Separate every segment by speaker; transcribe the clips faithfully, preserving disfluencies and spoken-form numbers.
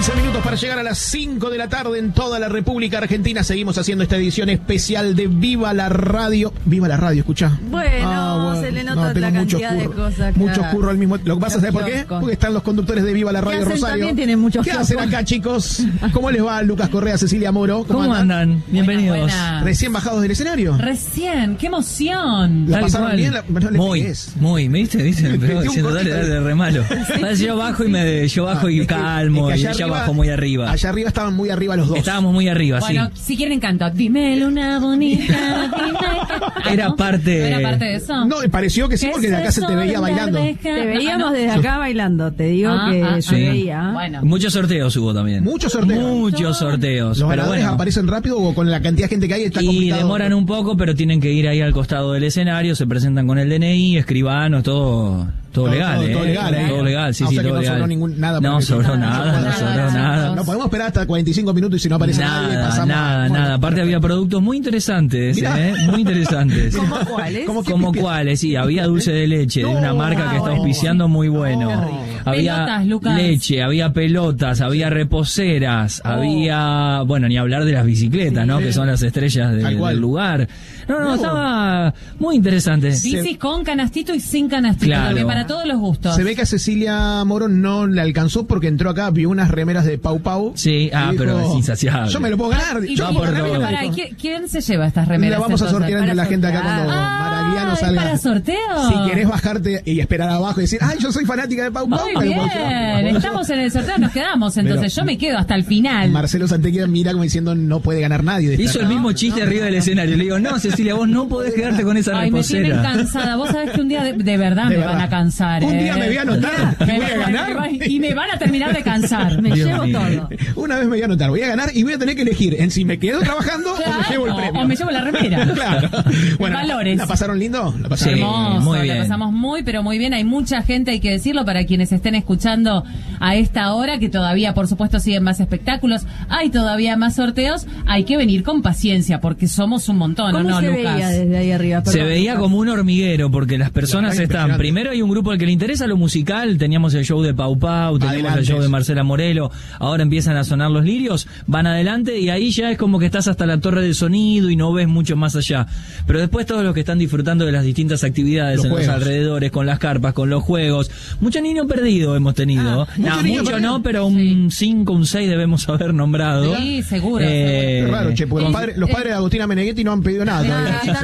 Speaker 1: quince minutos para llegar a las cinco de la tarde en toda la República Argentina. Seguimos haciendo esta edición especial de Viva la Radio. Viva la Radio, escuchá.
Speaker 2: Bueno, ah, bueno. se le nota no, la cantidad de cosas.
Speaker 1: Muchos curros al mismo tiempo. Lo que pasa, ¿sabes por qué? Porque están los conductores de Viva la Radio Rosario.
Speaker 2: También tienen muchos
Speaker 1: ¿Qué hacen acá, chicos? ¿Cómo les va, Lucas Correa, Cecilia Moro?
Speaker 3: ¿Cómo, ¿Cómo andan? andan? Bienvenidos.
Speaker 2: Buena, buena.
Speaker 1: ¿Recién bajados del escenario?
Speaker 2: Recién, qué emoción.
Speaker 1: ¿La pasaron bien? La, no
Speaker 3: muy, muy, ¿me viste? ¿Viste? Me pegó diciendo, dale, dale, re malo. Sí. Yo bajo y me, yo bajo y calmo, es que, es que y ella arriba, bajó muy arriba.
Speaker 1: Allá arriba estaban muy arriba los dos.
Speaker 3: Estábamos muy arriba,
Speaker 2: bueno,
Speaker 3: sí.
Speaker 2: Bueno, si quieren canto, dime luna bonita, dime.
Speaker 3: Era parte...
Speaker 2: ¿No era parte de eso?
Speaker 1: No, me pareció que sí, porque de acá se te veía bailando.
Speaker 4: Te veíamos desde acá bailando, te digo
Speaker 2: ah,
Speaker 4: que
Speaker 2: ah,
Speaker 4: se
Speaker 2: sí.
Speaker 4: veía.
Speaker 3: Bueno. Muchos sorteos hubo también.
Speaker 1: Muchos sorteos.
Speaker 3: Muchos sorteos.
Speaker 1: ¿Los ganadores bueno. aparecen rápido o con la cantidad de gente que hay está
Speaker 3: y
Speaker 1: complicado?
Speaker 3: Y demoran un poco, pero tienen que ir ahí al costado del escenario, se presentan con el D N I, escribanos, todo... Todo, todo legal,
Speaker 1: todo,
Speaker 3: ¿eh?
Speaker 1: todo legal, ¿eh?
Speaker 3: Todo legal, sí,
Speaker 1: ah,
Speaker 3: sí,
Speaker 1: o sea
Speaker 3: todo
Speaker 1: que no
Speaker 3: legal.
Speaker 1: sobró ningún, nada.
Speaker 3: No sobró nada, no sobró nada.
Speaker 1: No podemos esperar hasta cuarenta y cinco minutos y si no aparece
Speaker 3: nada,
Speaker 1: nadie, pasamos.
Speaker 3: Nada,
Speaker 1: bueno,
Speaker 3: nada. Aparte había productos muy interesantes, ¿eh? Muy interesantes.
Speaker 2: ¿Cómo cuáles?
Speaker 1: ¿Cómo,
Speaker 3: ¿Cómo cuáles? Sí, había dulce de leche no, de una marca que está auspiciando muy bueno.
Speaker 1: No.
Speaker 3: Había
Speaker 2: pelotas, Lucas.
Speaker 3: leche, había pelotas, había reposeras, oh. había, bueno, ni hablar de las bicicletas, sí, ¿no? Sí. Que son las estrellas de, del lugar. No, no, no, estaba muy interesante.
Speaker 2: Bicis con canastito y sin canastito,
Speaker 3: claro.
Speaker 2: También para todos los gustos.
Speaker 1: Se ve que a Cecilia Moro no le alcanzó porque entró acá, vio unas remeras de Pau Pau.
Speaker 3: Sí, ah, dijo, pero es insaciable.
Speaker 1: Yo me lo puedo ganar.
Speaker 2: ¿Y,
Speaker 1: yo
Speaker 2: y,
Speaker 1: por
Speaker 2: para, para, ¿Quién se lleva estas remeras?
Speaker 1: La vamos a sortear entre la gente acá cuando
Speaker 2: ah,
Speaker 1: Maragliano salga.
Speaker 2: ¿Para sorteo?
Speaker 1: Si querés bajarte y esperar abajo y decir, ay, yo soy fanática de Pau Pau.
Speaker 2: Muy bien, estamos en el sorteo, nos quedamos entonces. Pero, yo me quedo hasta el final.
Speaker 1: Marcelo Santequera mira como diciendo, no puede ganar nadie.
Speaker 3: Hizo el mismo chiste no, arriba no, del escenario. Le digo, no, Cecilia, vos no podés quedarte con esa
Speaker 2: ay,
Speaker 3: reposera.
Speaker 2: Me tienen cansada. Vos sabés que un día de, de verdad de me verdad. van a cansar.
Speaker 1: Un
Speaker 2: eh.
Speaker 1: día me voy a anotar y voy a ganar.
Speaker 2: Y me van a terminar de cansar. Me
Speaker 3: Dios
Speaker 2: llevo
Speaker 3: mío.
Speaker 2: todo.
Speaker 1: Una vez me voy a anotar, voy a ganar y voy a tener que elegir en si me quedo trabajando claro, o me llevo el premio.
Speaker 2: O me llevo la remera.
Speaker 1: Claro. Bueno,
Speaker 2: valores.
Speaker 1: ¿la pasaron lindo? ¿La pasaron
Speaker 3: sí,
Speaker 2: hermoso,
Speaker 3: muy bien.
Speaker 2: La pasamos muy, pero muy bien. Hay mucha gente, hay que decirlo, para quienes estén escuchando a esta hora, que todavía, por supuesto, siguen más espectáculos. Hay todavía más sorteos. Hay que venir con paciencia, porque somos un montón, ¿no,
Speaker 4: ¿Cómo se
Speaker 2: Lucas?
Speaker 4: Veía desde ahí arriba? Perdón,
Speaker 3: se veía como un hormiguero, porque las personas están... Primero hay un grupo al que le interesa lo musical. Teníamos el show de Pau Pau, teníamos adelante. El show de Marcela Morelo. Ahora empiezan a sonar los lirios. Van adelante y ahí ya es como que estás hasta la torre de sonido y no ves mucho más allá. Pero después todos los que están disfrutando de las distintas actividades los en juegos. Los alrededores, con las carpas, con los juegos. Mucho niño perdido hemos tenido. Ah, no, mucho, mucho no, pero un cinco, un seis debemos haber nombrado.
Speaker 2: Sí, seguro.
Speaker 3: Eh,
Speaker 1: seguro. Raro, che, porque los padres, los padres de Agustina Meneghetti no han pedido nada todavía.
Speaker 2: Si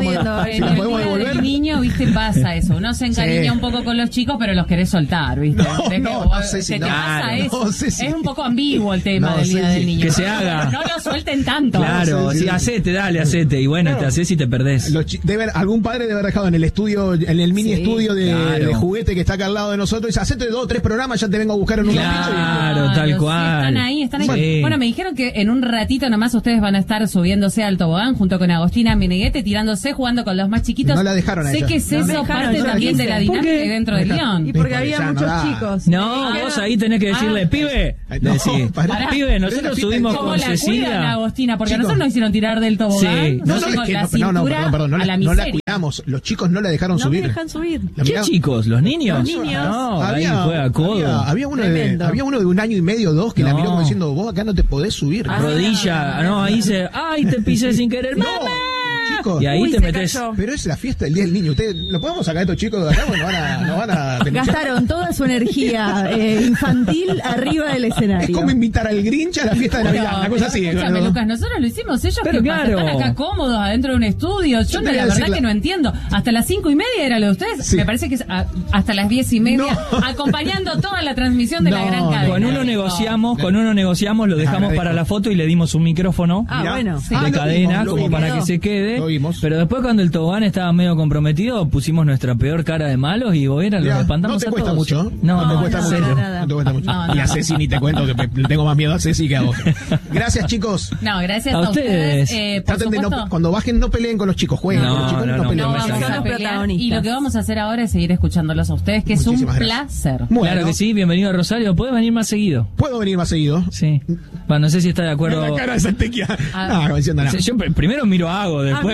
Speaker 1: las podemos devolver.
Speaker 2: El niño, viste, pasa eso. Uno se encariña sí. un poco con los chicos, pero los querés soltar, viste.
Speaker 1: No,
Speaker 2: que,
Speaker 1: no, no sé si
Speaker 2: te
Speaker 1: no.
Speaker 2: pasa eso.
Speaker 1: No sé si.
Speaker 2: Es un poco ambiguo el tema
Speaker 1: no,
Speaker 2: del día
Speaker 1: sí,
Speaker 2: del niño.
Speaker 3: Que se haga.
Speaker 2: No lo suelten tanto.
Speaker 3: Claro,
Speaker 1: sí, sí,
Speaker 3: sí,
Speaker 1: sí.
Speaker 3: hacete, dale, hacete. Y bueno, claro. te haces y te perdés.
Speaker 1: Los debe, algún padre debe haber dejado en el estudio, en el mini sí, estudio de, claro. de juguete que está acá al lado de nosotros. Y dice, hacete dos o tres programas, ya te vengo a buscar en un
Speaker 3: claro,
Speaker 1: ratito.
Speaker 3: Claro,
Speaker 2: y...
Speaker 3: tal cual.
Speaker 2: Están ahí, están ahí.
Speaker 3: Sí.
Speaker 2: Bueno, me dijeron que en un ratito nomás ustedes van a estar subiéndose al tobogán junto con Agostina Meneghetti, tirándose, jugando con los más chiquitos.
Speaker 1: No la dejaron a
Speaker 2: Sé
Speaker 1: ella.
Speaker 2: que es
Speaker 1: no
Speaker 2: eso parte también de la dinámica dentro de León.
Speaker 4: Y porque había muchos
Speaker 1: no
Speaker 4: chicos.
Speaker 3: No, vos ahí tenés que decirle, ah, pibe.
Speaker 1: No,
Speaker 3: decir, pibe, nosotros subimos con Cecilia.
Speaker 2: La Agostina, porque chicos, a nosotros nos hicieron tirar del tobogán.
Speaker 3: Sí.
Speaker 1: No, no, no,
Speaker 2: la
Speaker 1: no, no, no, perdón, perdón, no,
Speaker 2: la,
Speaker 1: no la cuidamos. Los chicos no la dejaron
Speaker 4: no
Speaker 1: subir.
Speaker 4: No dejan subir.
Speaker 3: ¿Qué chicos? ¿Los niños?
Speaker 4: Los niños.
Speaker 3: No,
Speaker 1: había,
Speaker 3: ahí fue a codo.
Speaker 1: Había, había, uno de, había uno de un año y medio, dos, que no. la miró como diciendo, vos acá no te podés subir.
Speaker 3: Ah, rodilla, no, ahí se, ay, te pisé sin querer.
Speaker 1: No. Chicos.
Speaker 3: Y ahí
Speaker 4: Uy,
Speaker 3: te metes.
Speaker 1: Pero es la fiesta del Día del Niño. ¿Ustedes lo podemos sacar a estos chicos de acá? Bueno, van a, no van a
Speaker 4: gastaron toda su energía eh, infantil arriba del escenario.
Speaker 1: Es como invitar al Grinch a la fiesta de Navidad, una cosa así.
Speaker 2: Escúchame, ¿no? Lucas, nosotros lo hicimos, ellos
Speaker 3: pero
Speaker 2: que
Speaker 3: claro.
Speaker 2: están acá cómodos adentro de un estudio. Yo, Yo no, la verdad la... que no entiendo. Hasta las cinco y media era lo de ustedes. Sí. Me parece que es a, hasta las diez y media, no. acompañando toda la transmisión de no, la gran cadena.
Speaker 3: Con uno negociamos, con uno negociamos, lo dejamos para la foto y le dimos un micrófono
Speaker 4: ah, bueno,
Speaker 3: de
Speaker 4: ah,
Speaker 3: cadena
Speaker 1: vimos,
Speaker 3: como
Speaker 1: vimos.
Speaker 3: para que se quede.
Speaker 1: Lo vimos.
Speaker 3: Pero después cuando el tobogán estaba medio comprometido, pusimos nuestra peor cara de malos y vos los espantamos
Speaker 1: no te
Speaker 3: a
Speaker 1: cuesta
Speaker 3: todos.
Speaker 1: mucho.
Speaker 3: No,
Speaker 1: no te cuesta
Speaker 2: no,
Speaker 1: mucho.
Speaker 2: nada, nada.
Speaker 1: No te cuesta mucho.
Speaker 2: No, no.
Speaker 1: Y a Ceci ni te cuento que le tengo más miedo a Ceci que a vos. Gracias, chicos.
Speaker 2: No, gracias
Speaker 3: a,
Speaker 2: a ustedes.
Speaker 3: ustedes.
Speaker 2: Eh, por
Speaker 1: Traten de no, cuando bajen no peleen con los chicos, jueguen
Speaker 3: no,
Speaker 1: con los chicos,
Speaker 3: no,
Speaker 1: no,
Speaker 3: no
Speaker 1: peleen.
Speaker 2: No vamos a pelear. Y lo que vamos a hacer ahora es seguir escuchándolos a ustedes, que
Speaker 1: Muchísimas
Speaker 2: es un
Speaker 1: gracias.
Speaker 2: placer.
Speaker 3: Bueno, claro que sí, bienvenido a Rosario. ¿Puedes venir más seguido?
Speaker 1: ¿Puedo venir más seguido?
Speaker 3: Sí. Bueno, no sé si está de acuerdo.
Speaker 1: La cara de Santequia. No, no,
Speaker 3: nada. Yo primero miro a Hago, después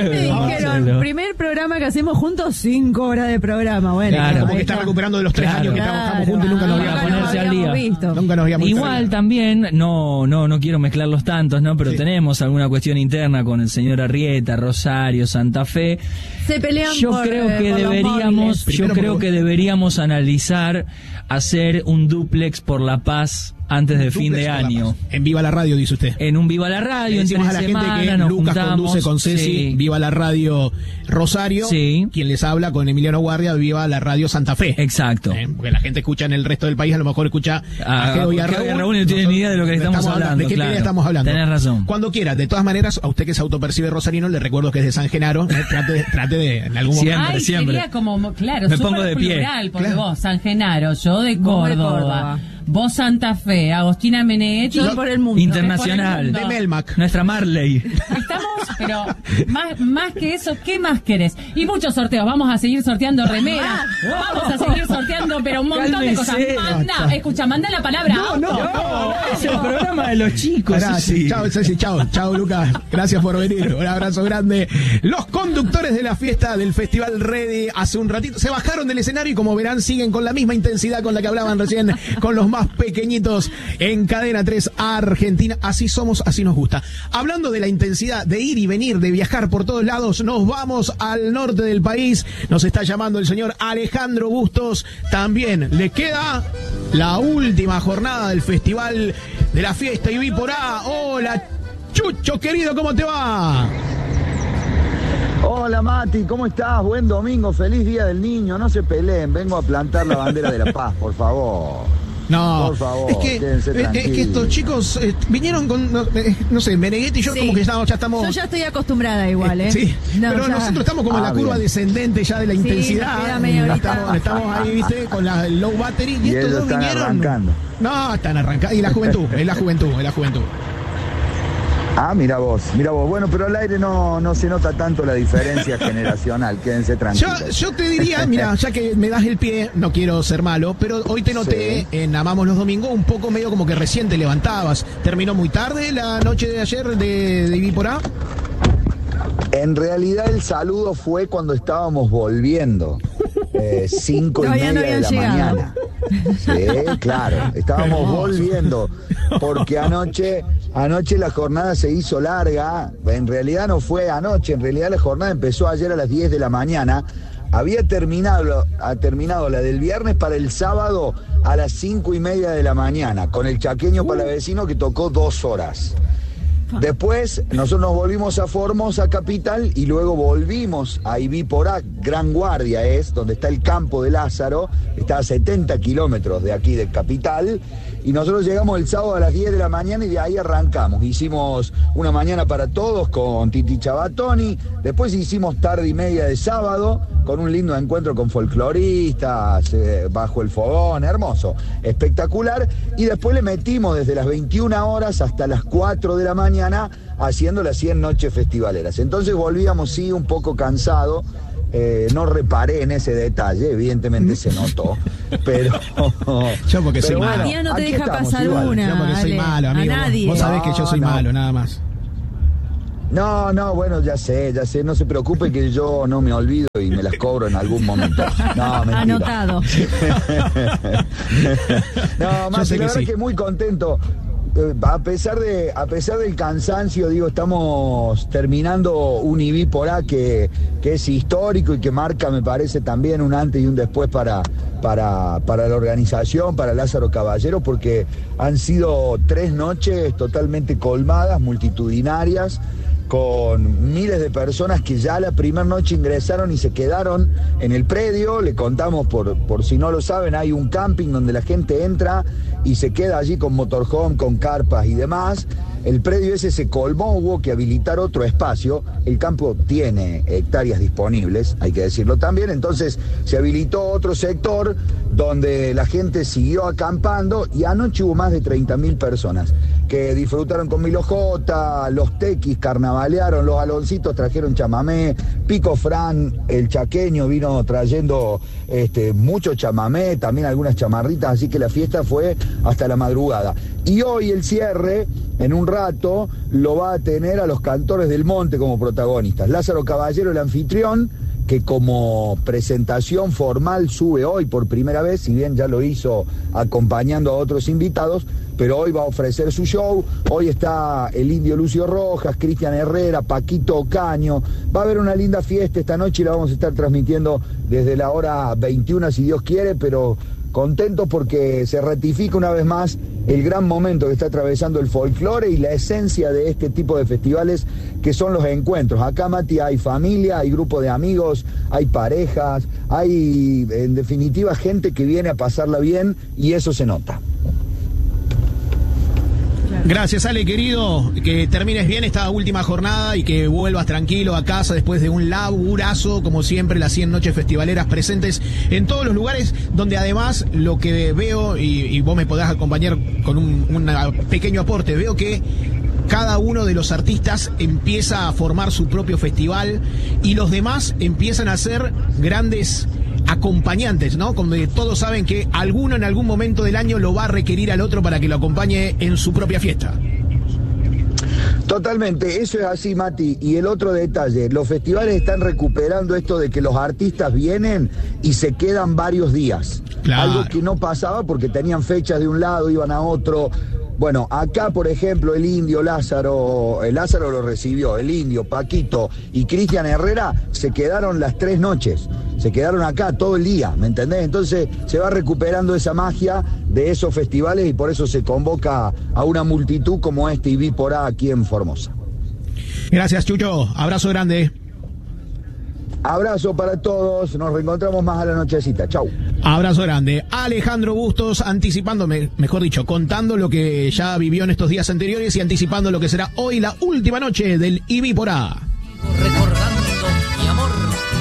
Speaker 4: Me dijeron, primer programa que hacemos juntos, cinco horas de programa. Bueno,
Speaker 1: claro, como que está recuperando de los tres claro, años que claro, trabajamos juntos y nunca nos habíamos
Speaker 3: ponerse al día.
Speaker 4: Visto.
Speaker 1: Nunca nos habíamos
Speaker 3: Igual visto. También, no, no, no quiero mezclar los tantos, ¿no? Pero sí. Tenemos alguna cuestión interna con el señor Arrieta, Rosario, Santa Fe.
Speaker 4: Se pelean
Speaker 3: yo
Speaker 4: por,
Speaker 3: creo que
Speaker 4: por
Speaker 3: deberíamos, yo
Speaker 1: Primero
Speaker 3: creo
Speaker 1: por...
Speaker 3: que deberíamos analizar hacer un duplex por la paz antes de fin de año.
Speaker 1: En Viva la Radio, dice usted.
Speaker 3: En un Viva la Radio,
Speaker 1: le decimos a la
Speaker 3: semana,
Speaker 1: gente que
Speaker 3: nos
Speaker 1: Lucas
Speaker 3: juntamos,
Speaker 1: conduce con Ceci,
Speaker 3: sí.
Speaker 1: Viva la Radio Rosario,
Speaker 3: sí.
Speaker 1: Quien les habla con Emiliano Guardia, Viva la Radio Santa Fe.
Speaker 3: Exacto.
Speaker 1: Eh, porque la gente escucha en el resto del país, a lo mejor escucha
Speaker 3: ah,
Speaker 1: a Geo y a Raúl.
Speaker 3: Raúl no tiene ni idea de lo que estamos, estamos hablando.
Speaker 1: ¿De qué
Speaker 3: claro.
Speaker 1: pelea estamos hablando?
Speaker 3: Tenés razón.
Speaker 1: Cuando quiera, de todas maneras, a usted que se autopercibe rosarino, le recuerdo que es de San Genaro, eh, trate, de, trate de, en algún momento.
Speaker 3: Siempre,
Speaker 2: Ay,
Speaker 3: siempre.
Speaker 2: Sería como, claro,
Speaker 3: me pongo de pie.
Speaker 2: Plural, porque
Speaker 1: claro.
Speaker 2: vos, San Genaro, yo de Córdoba.
Speaker 4: De Córdoba.
Speaker 2: Vos Santa Fe, Agostina Meneghetti.
Speaker 4: Yo por el mundo.
Speaker 3: Internacional.
Speaker 2: El
Speaker 1: de Melmac.
Speaker 3: Nuestra Marley.
Speaker 2: Estamos, pero más, más que eso, ¿qué más querés? Y muchos sorteos. Vamos a seguir sorteando remeras. Vamos a seguir sorteando, pero un montón
Speaker 3: Cálmese.
Speaker 2: de cosas. Manda, escucha, manda la palabra.
Speaker 1: No, no,
Speaker 2: auto.
Speaker 3: No, es el programa de los chicos.
Speaker 1: Gracias.
Speaker 3: Sí.
Speaker 1: Chao, Ceci, chao, chao, Lucas. Gracias por venir. Un abrazo grande. Los conductores de la fiesta del Festival Ready hace un ratito se bajaron del escenario y como verán siguen con la misma intensidad con la que hablaban recién con los más pequeñitos en Cadena tres Argentina. Así somos, así nos gusta. Hablando de la intensidad de ir y venir, de viajar por todos lados, nos vamos al norte del país. Nos está llamando el señor Alejandro Bustos. También le queda la última jornada del Festival de la Fiesta y vi por A. Hola, Chucho, querido, ¿cómo te va?
Speaker 5: Hola Mati, ¿cómo estás? Buen domingo, feliz Día del Niño. No se peleen, vengo a plantar la bandera de la paz, por favor.
Speaker 1: No,
Speaker 5: por favor,
Speaker 1: es que, es, es que estos chicos eh, vinieron con, no, eh, no sé, Meneghetti y yo sí. Como que estamos, ya estamos...
Speaker 4: Yo ya estoy acostumbrada igual, ¿eh?
Speaker 1: Sí,
Speaker 4: no,
Speaker 1: pero
Speaker 4: ya.
Speaker 1: nosotros estamos como ah, en la curva bien. descendente ya de la
Speaker 4: sí,
Speaker 1: intensidad. Estamos, estamos ahí, viste, con la el low battery. Y,
Speaker 5: y
Speaker 1: estos dos
Speaker 5: están
Speaker 1: vinieron...
Speaker 5: arrancando.
Speaker 1: No, están arrancando. Y la juventud, es la juventud, es la juventud.
Speaker 5: Ah, mira vos, mira vos. Bueno, pero al aire no, no se nota tanto la diferencia generacional, quédense tranquilos.
Speaker 1: Yo, yo te diría, mira, ya que me das el pie, no quiero ser malo, pero hoy te noté sí. en Amamos los Domingos un poco medio como que recién te levantabas. ¿Terminó muy tarde la noche de ayer de, de Viporá?
Speaker 5: En realidad el saludo fue cuando estábamos volviendo, eh, cinco y media no de la llegado. mañana. Sí, claro, estábamos Hermoso. volviendo, porque anoche, anoche la jornada se hizo larga. En realidad no fue anoche, en realidad la jornada empezó ayer a las diez de la mañana. Había terminado, ha terminado la del viernes para el sábado a las cinco y media de la mañana, con el Chaqueño Palavecino que tocó dos horas. Después nosotros nos volvimos a Formosa Capital y luego volvimos a Ibiporá, Gran Guardia es, donde está el campo de Lázaro, está a setenta kilómetros de aquí de Capital, y nosotros llegamos el sábado a las diez de la mañana y de ahí arrancamos. Hicimos una mañana para todos con Titi Chabatoni, después hicimos tarde y media de sábado con un lindo encuentro con folcloristas, eh, bajo el fogón, hermoso, espectacular, y después le metimos desde las veintiuna horas hasta las cuatro de la mañana haciendo las cien noches festivaleras. Entonces volvíamos sí un poco cansado. Eh, no reparé en ese detalle, evidentemente se notó, pero
Speaker 1: yo porque soy
Speaker 5: pero
Speaker 1: malo.
Speaker 5: Bueno,
Speaker 4: no te deja pasar
Speaker 5: igual.
Speaker 4: una.
Speaker 1: Yo porque soy
Speaker 4: Ale,
Speaker 1: malo, amigo.
Speaker 4: A nadie.
Speaker 1: Vos sabés que yo soy
Speaker 5: no,
Speaker 1: malo,
Speaker 5: no.
Speaker 1: nada más.
Speaker 5: No, no, bueno, ya sé, ya sé, no se preocupe que yo no me olvido y me las cobro en algún momento. No, mentira.
Speaker 4: Anotado.
Speaker 5: No, más la verdad sí. que muy contento. A pesar de a pesar del cansancio, digo, estamos terminando un I B I por A que, que es histórico y que marca, me parece, también un antes y un después para, para, para la organización, para Lázaro Caballero, porque han sido tres noches totalmente colmadas, multitudinarias, con miles de personas que ya la primera noche ingresaron y se quedaron en el predio. Le contamos, por, por si no lo saben, hay un camping donde la gente entra y se queda allí con motorhome, con carpas y demás. El predio ese se colmó, hubo que habilitar otro espacio. El campo tiene hectáreas disponibles, hay que decirlo también. Entonces se habilitó otro sector donde la gente siguió acampando y anoche hubo más de treinta mil personas. que disfrutaron con Milo J, los Tequis carnavalearon, los Aloncitos trajeron chamamé, Pico Fran, el chaqueño, vino trayendo este, mucho chamamé, también algunas chamarritas, así que la fiesta fue hasta la madrugada. Y hoy el cierre, en un rato, lo va a tener a los Cantores del Monte como protagonistas. Lázaro Caballero, el anfitrión, que como presentación formal sube hoy por primera vez, si bien ya lo hizo acompañando a otros invitados, pero hoy va a ofrecer su show. Hoy está el Indio Lucio Rojas, Cristian Herrera, Paquito Ocaño. Va a haber una linda fiesta esta noche y la vamos a estar transmitiendo desde la hora veintiuna, si Dios quiere, pero contentos porque se ratifica una vez más el gran momento que está atravesando el folclore y la esencia de este tipo de festivales que son los encuentros. Acá, Mati, hay familia, hay grupo de amigos, hay parejas, hay en definitiva gente que viene a pasarla bien y eso se nota.
Speaker 1: Gracias, Ale, querido, que termines bien esta última jornada y que vuelvas tranquilo a casa después de un laburazo, como siempre, las cien noches festivaleras presentes en todos los lugares, donde además lo que veo, y, y vos me podés acompañar con un, un pequeño aporte, veo que cada uno de los artistas empieza a formar su propio festival y los demás empiezan a ser grandes acompañantes, ¿no? Como todos saben que alguno en algún momento del año lo va a requerir al otro para que lo acompañe en su propia fiesta.
Speaker 5: Totalmente, eso es así, Mati. Y el otro detalle, los festivales están recuperando esto de que los artistas vienen y se quedan varios días. Claro. Algo que no pasaba porque tenían fechas de un lado, iban a otro. Bueno, acá, por ejemplo, el Indio, Lázaro, el Lázaro lo recibió, el Indio, Paquito y Cristian Herrera se quedaron las tres noches, se quedaron acá todo el día, ¿me entendés? Entonces se va recuperando esa magia de esos festivales y por eso se convoca a una multitud como este I B I por A aquí en Formosa.
Speaker 1: Gracias, Chucho, abrazo grande.
Speaker 5: Abrazo para todos, nos reencontramos más a la nochecita, chau.
Speaker 1: Abrazo grande. Alejandro Bustos anticipándome, mejor dicho, contando lo que ya vivió en estos días anteriores y anticipando lo que será hoy la última noche del I B I por A.
Speaker 6: Recordando mi amor.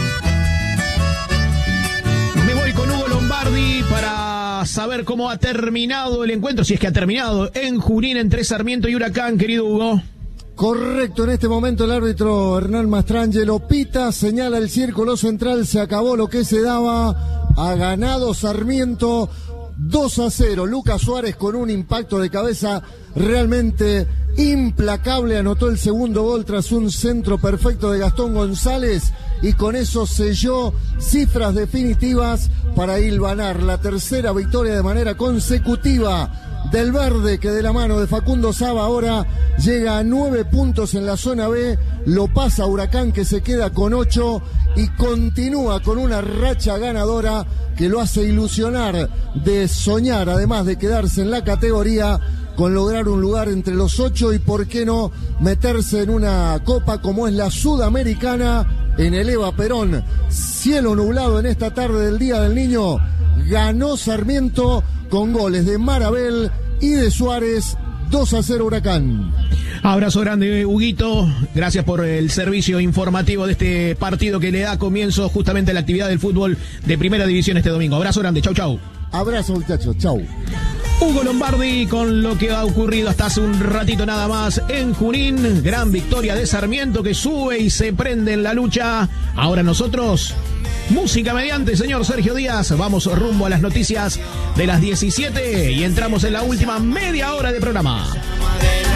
Speaker 1: Me voy con Hugo Lombardi para saber cómo ha terminado el encuentro, si es que ha terminado, en Junín entre Sarmiento y Huracán, querido Hugo.
Speaker 7: Correcto, en este momento el árbitro Hernán Mastrangelo pita, señala el círculo central, se acabó lo que se daba, ha ganado Sarmiento dos a cero. Lucas Suárez con un impacto de cabeza realmente implacable, anotó el segundo gol tras un centro perfecto de Gastón González y con eso selló cifras definitivas para hilvanar la tercera victoria de manera consecutiva del verde, que de la mano de Facundo Saba ahora llega a nueve puntos en la zona B, lo pasa Huracán que se queda con ocho y continúa con una racha ganadora que lo hace ilusionar de soñar, además de quedarse en la categoría con lograr un lugar entre los ocho y por qué no meterse en una copa como es la Sudamericana en el Eva Perón. Cielo nublado en esta tarde del Día del Niño, ganó Sarmiento con goles de Marabel y de Suárez, dos a cero Huracán.
Speaker 1: Abrazo grande, Huguito. Gracias por el servicio informativo de este partido que le da comienzo justamente a la actividad del fútbol de Primera División este domingo. Abrazo grande, chau, chau.
Speaker 7: Abrazo, muchachos, chau.
Speaker 1: Hugo Lombardi con lo que ha ocurrido hasta hace un ratito nada más en Junín. Gran victoria de Sarmiento que sube y se prende en la lucha. Ahora nosotros, música mediante, señor Sergio Díaz. Vamos rumbo a las noticias de las diecisiete y entramos en la última media hora de programa.